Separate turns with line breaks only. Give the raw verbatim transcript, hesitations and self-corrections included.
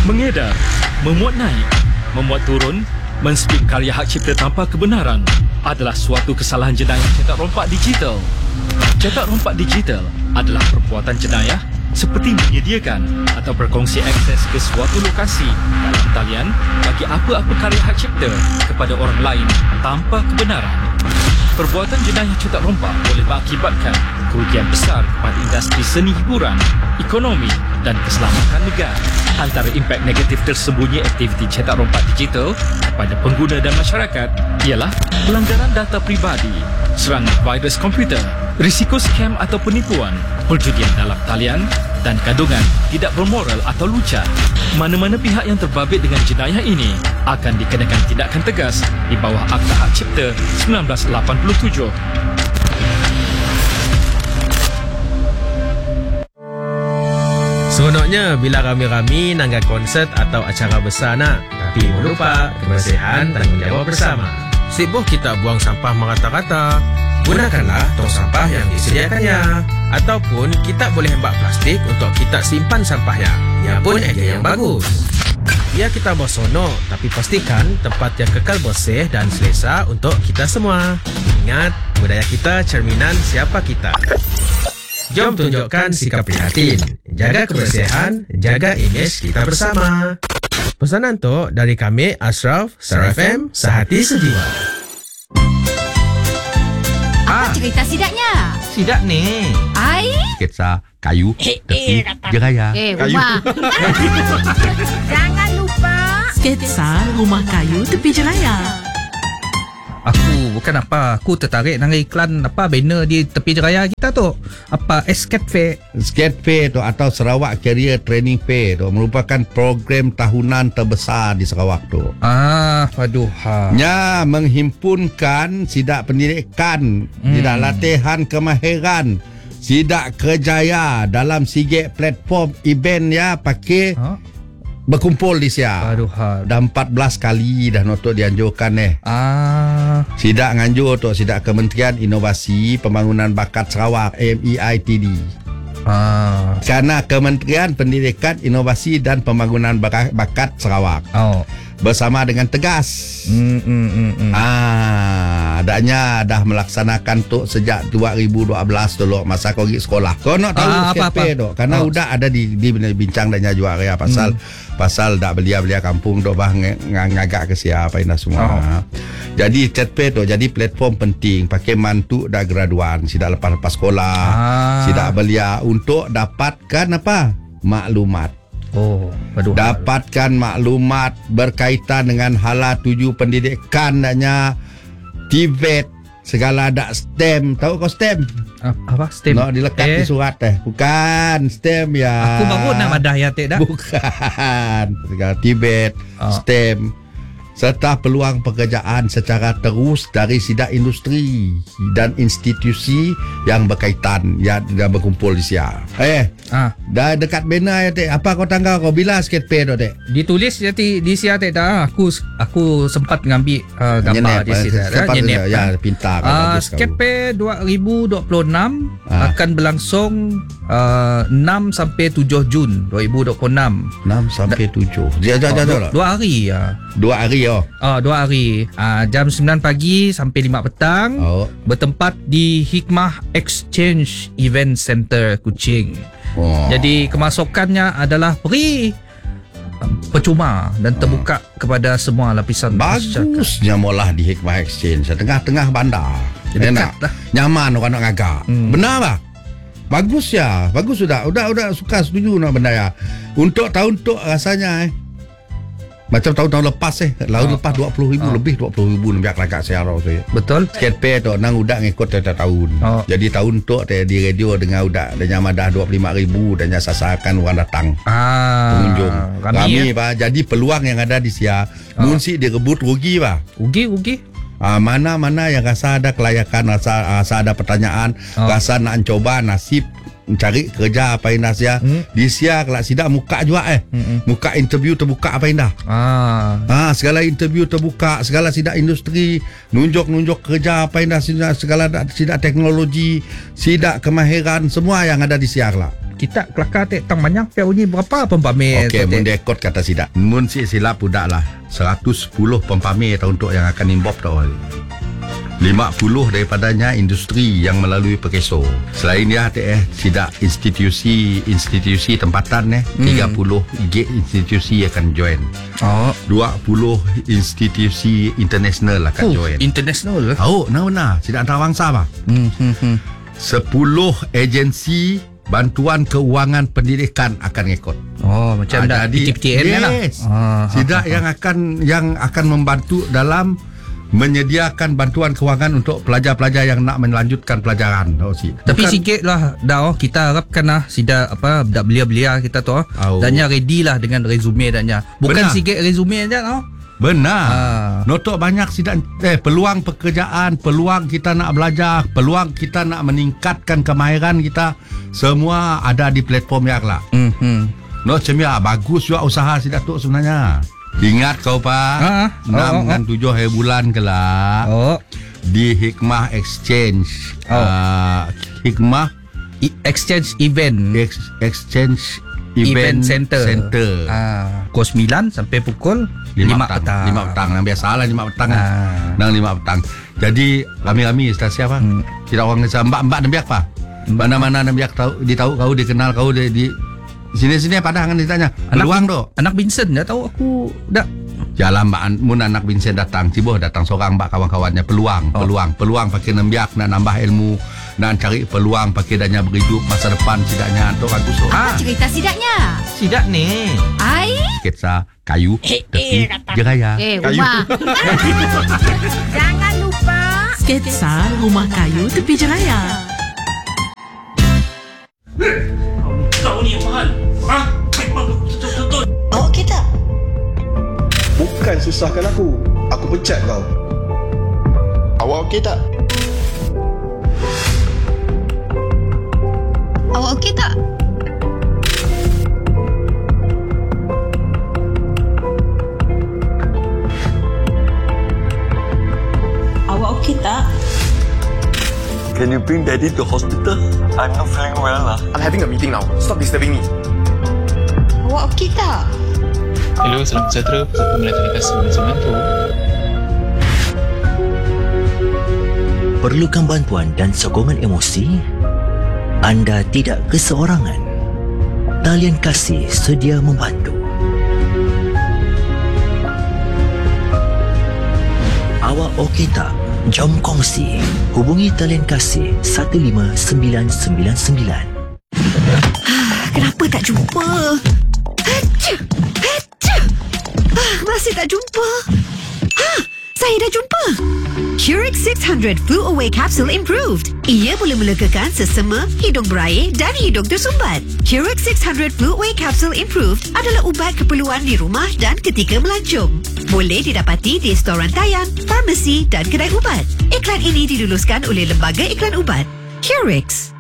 Mengedar, memuat naik, memuat turun, men-spin karya hak cipta tanpa kebenaran adalah suatu kesalahan jenayah cetak rompak digital. Cetak rompak digital adalah perbuatan jenayah seperti menyediakan atau berkongsi akses ke suatu lokasi dalam talian bagi apa-apa karya hak cipta kepada orang lain tanpa kebenaran. Perbuatan jenayah cetak rompak boleh mengakibatkan kerugian besar kepada industri seni hiburan, ekonomi dan keselamatan negara. Antara impak negatif tersembunyi aktiviti cetak rompak digital kepada pengguna dan masyarakat ialah pelanggaran data pribadi, serangan virus komputer, risiko scam atau penipuan, perjudian dalam talian dan kandungan tidak bermoral atau lucah. Mana-mana pihak yang terbabit dengan jenayah ini akan dikenakan tindakan tegas di bawah Akta Hak Cipta seribu sembilan ratus lapan puluh tujuh.
Seronoknya bila rami-rami nangga konsert atau acara besar nak. Tapi jangan lupa kebersihan tanggungjawab bersama. Sibuk kita buang sampah merata-rata. Gunakanlah tong sampah yang disediakannya. Ataupun kita boleh hembak plastik untuk kita simpan sampahnya. Ia pun idea yang bagus. Ya kita bersonok, tapi pastikan tempat yang kekal bersih dan selesa untuk kita semua. Ingat, budaya kita cerminan siapa kita. Jom tunjukkan sikap prihatin. Jaga kebersihan, jaga imej kita bersama. Pesanan tu dari kami, Ashraf, Star F M, Sehati Sejiwa.
Apa cerita sidaknya?
Sidak ni
Ai?
sketsa kayu
Eh,
tepi
eh, kata-
jeraya.
Eh,
kayu.
Umar. Jangan lupa
Sketsa rumah kayu tepi jeraya.
Aku bukan apa, aku tertarik dengan iklan apa banner di tepi jeraya kita tu. Apa Escape Fair.
Skate Fair tu atau Sarawak Career Training Fair tu merupakan program tahunan terbesar di Sarawak tu.
Ah, aduh ha.
Nya menghimpunkan sidak pendidikan, hmm. sidak latihan kemahiran, sidak kerjaya dalam sigit platform event ya pakai
Ha?
berkumpul di sia.
Aduh ha.
Dah empat belas kali dah notok dianjurkan eh.
Ah,
Sidak nganjur tu sidak Kementerian Inovasi Pembangunan Bakat Sarawak M E I T D.
ah.
Kerana Kementerian Pendidikan Inovasi dan Pembangunan Baka- Bakat Sarawak
Oh.
bersama dengan tegas.
Hmm, hmm, hmm, hmm.
Ah, adanya dah melaksanakan tu sejak dua ribu dua belas dulu masa kau pergi sekolah. Kau nak tahu
Ah,
skate
apa-apa?
fair tu? Karena
Oh.
udah ada di di bincang dan juara ya pasal hmm. pasal dak belia-belia kampung tu bah ng- ng- ngagak ke siapa ini semua.
Oh.
Jadi skate fair tu jadi platform penting pakai mantu dah graduan sidak lepas-lepas sekolah.
Ah.
Sidak belia untuk dapatkan apa? Maklumat.
Oh, aduh.
Dapatkan maklumat berkaitan dengan hala tuju pendidikan daknya T V E T segala dak STEM. Tahu kau STEM?
Ah, apa STEM?
No, dilekat
eh,
di surat eh. Bukan STEM ya.
Aku baru nak madah ya tak dah.
Bukan. Segala T V E T,
Oh.
STEM serta peluang pekerjaan secara terus dari sidak industri dan institusi yang berkaitan yang dah berkumpul di sia. Eh,
Ah,
dah dekat banner ya tek. Apa kau tangga kau bila skate fair tu tek?
ditulis jadi di sia tak dah. Aku aku sempat ngambil uh, gambar
Nyenep,
di sini.
eh, sempat
Nyenep.
ya, pintar kau,
Ah,
bagus kau.
Skape dua ribu dua puluh enam
Ah.
akan berlangsung uh, enam sampai tujuh Jun dua ribu dua puluh enam.
enam sampai tujuh. Dia
Oh,
jauh
dua, dua hari ya.
Dua hari oh.
Oh, dua hari. Uh, jam sembilan pagi sampai lima petang.
Oh.
Bertempat di Hikmah Exchange Event Center Kuching.
Oh.
Jadi kemasukannya adalah free, um, percuma dan terbuka kepada semua lapisan masyarakat.
bagusnya molah di Hikmah Exchange tengah-tengah bandar.
Dekat
Enak.
lah.
Nyaman orang nak ngagak.
Hmm.
Benar bah? Bagus ya. Bagus sudah. Udah udah suka setuju nak benda ya. Untuk tahun tu rasanya eh. Macam tahun-tahun lepas eh. Tahun
Oh.
lepas dua puluh ribu
Oh.
lebih dua puluh ribu nak kelakak saya rau saya.
Betul?
Skate fair tu nang udak ngikut tiap tahun.
Oh.
Jadi tahun tu di radio dengan udak dan nyama dah dua puluh lima ribu dan nya sasakan orang datang.
Ah,
Pengunjung.
Kami,
Kami
ya.
bah. Jadi peluang yang ada di sia
Oh.
munsi direbut rugi bah.
Ugi, ugi.
Ah, mana-mana yang rasa ada kelayakan, rasa, rasa ada pertanyaan,
Oh.
rasa nak coba nasib mencari kerja apa indah sia.
Hmm.
Di sia kelak sidak muka juga eh.
Hmm.
Muka interview terbuka apa indah.
Ah,
Ah, segala interview terbuka, segala sidak industri, nunjuk-nunjuk kerja apa indah, sidak- segala sidak teknologi, sidak kemahiran semua yang ada di sia kelak.
kita kelakar tek tang banyak pia bunyi berapa pempame.
Okey, mun dekod kata sidak. Mun si silap budak lah seratus sepuluh pempame tau untuk yang akan involve tau. lima puluh daripadanya industri yang melalui pekeso. Selain dia eh sidak institusi institusi tempatan eh hmm. tiga puluh institusi akan join.
Oh,
dua puluh institusi international akan
oh,
join.
International.
Oh, nah nah, sidak antarabangsa apa?
Hmm, hmm, hmm.
sepuluh agensi bantuan keuangan pendidikan akan ngikut.
Oh, macam dah
jadi,
P T N
yes,
lah. Ah,
sidak yang akan yang akan membantu dalam menyediakan bantuan kewangan untuk pelajar-pelajar yang nak melanjutkan pelajaran. Oh, si.
Tapi
Bukan,
sikit lah dah oh, kita harapkan lah sida apa dak belia-belia kita tu oh.
Oh.
Dannya ready lah dengan resume dannya. Bukan
Benar.
sikit resume aja oh.
Benar.
Ah.
Notok banyak sidak eh peluang pekerjaan, peluang kita nak belajar, peluang kita nak meningkatkan kemahiran kita, semua ada di platform yang lah.
Hmm. hmm.
No cemia bagus juga usaha sidak tu sebenarnya. Ingat kau Pak,
Ah,
enam
oh, oh,
dan tujuh hari bulan ke lah.
Oh,
Di Hikmah Exchange.
Oh.
Uh, Hikmah
I- exchange event
Ex- Exchange
event,
Event,
center.
Center.
Ah, pukul sembilan sampai pukul
Lima,
lima
petang.
petang.
Lima petang. Nang biasalah lima petang.
Ah.
Nang lima petang. Jadi kami-kami stasi apa?
Hmm.
Kita orang desa mbak-mbak nambiak apa? Mana-mana nambiak tahu ditahu kau dikenal kau di, di sini-sini padahal kan ditanya. Peluang
Bin-
tu.
Anak Vincent dah tahu aku dak.
Jalan mbak mun anak Vincent datang, ciboh datang seorang mbak kawan-kawannya peluang,
Oh.
peluang, peluang pakai nembiak nak nambah ilmu, nak cari peluang pakai danya berhidup masa depan tidaknya untuk aku so.
Apa cerita sidaknya?
Sidak ni.
Ai?
Sketsa kayu tepi jeraya.
Eh,
Kayu.
Umar. Jangan lupa.
Sketsa Rumah Kayu Tepi Jeraya.
Kau ni yang mahal. Ha? Betul-betul.
Awak okey tak?
Bukan susahkan aku. Aku pecat kau. Awak okey tak?
Awak okey tak? Awak okey tak?
Can you bring daddy to hospital? I'm not feeling well lah.
I'm having a meeting now. Stop disturbing me.
Awak okey tak?
Hello, salam sejahtera. Pusat Telekomunikasi Malaysia tu.
Perlukan bantuan dan sokongan emosi? Anda tidak keseorangan. Talian Kasih sedia membantu. Awak okey tak? Jom kongsi. Hubungi Talian Kasih satu lima sembilan sembilan sembilan.
Kenapa tak jumpa? Hacha! Hacha! Ah, masih tak jumpa. Ha, saya dah jumpa. Curix six hundred Flu Away Capsule Improved. Ia boleh melegakan sesama, hidung berair dan hidung tersumbat. Curix six hundred Flu Away Capsule Improved adalah ubat keperluan di rumah dan ketika melancong. Boleh didapati di store rantaian, farmasi dan kedai ubat. Iklan ini diluluskan oleh Lembaga Iklan Ubat. Curix.